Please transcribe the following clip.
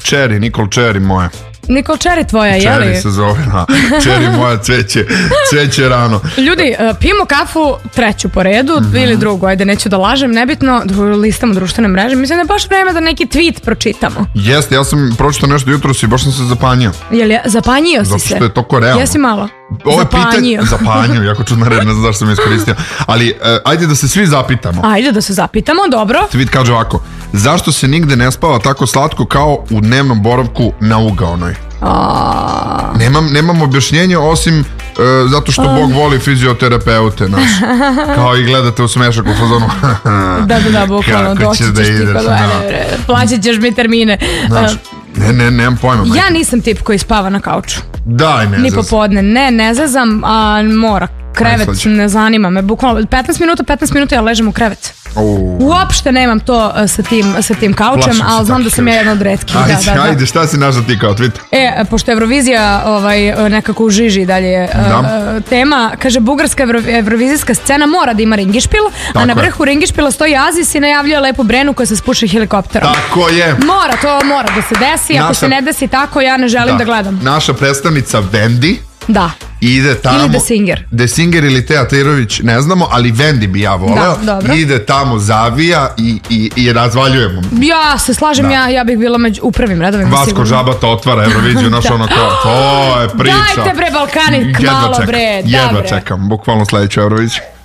Cherry, Nicole Cherry moja. Nicole Cherry tvoja, je li? Cherry se zove, da. Cherry moja cveće rano. Ljudi, pijemo kafu treću po redu ili drugu, ajde, neću da lažem, nebitno, listamo društvene mreže. Mislim da je baš vreme da neki tweet pročitamo. Jeste, ja sam pročitao nešto jutros i baš sam se zapanjio. Zapanjio si se? Zato što je toliko realno. Jesi malo? Zapanjio, jako čudna reč, ne znam zašto sam iskoristio. Ali, ajde da se svi zapitamo. Ajde da se zapitamo, dobro. Tweet kaže ovako: zašto se nigde ne spava tako slatko kao u dnevnom boravku na ugaonoj? Nemam objašnjenje osim zato što Bog voli fizioterapeute naš. Kao i gledate u smešak u fazonu. Da, bukvalno, doći ćeš ti kod mene, plaćat ćeš mi termine. Nemam pojma. Ja nisam tip koji spava na kauču. Daj, ne zezam. Ni popodne, ne zezam, a mora. Krevet ne zanima me, bukvalno 15 minuta ja ležem u krevet. Uopšte nemam to sa tim kaučem, ali znam da sam ja jedna od retkih. Ajde, šta si našla ti kao tweet? Pošto je Eurovizija nekako u žiži dalje tema, kaže bugarska evrovizijska scena mora da ima ringišpil, a na vrhu ringišpila stoji Azis i najavljuje lepu Brenu koja se spušta helikopterom. Tako je. Mora da se desi, ako se ne desi tako ja ne želim da gledam. Naša predstavnica Vendi ide tamo. Ili The Singer. The Singer ili Teja Terović, ne znamo, ali Vendi bi ja voleo. Ide tamo, zavija i razvaljujemo. Ja se slažem, ja bih bila u prvim redovima. Vasko Žabata otvara Euroviziju, naš ono kao, to je priča. Dajte bre Balkani, malo bre. Jedva čekam, bukvalno sledeću Euroviziju.